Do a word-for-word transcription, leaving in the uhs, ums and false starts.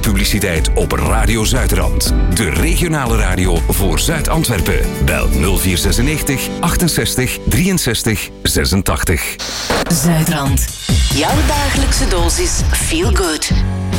publiciteit op Radio Zuidrand. De regionale radio voor Zuid-Antwerpen. Bel nul vier zesennegentig achtenzestig drieënzestig zesentachtig. Zuidrand. Jouw dagelijkse dosis feel good.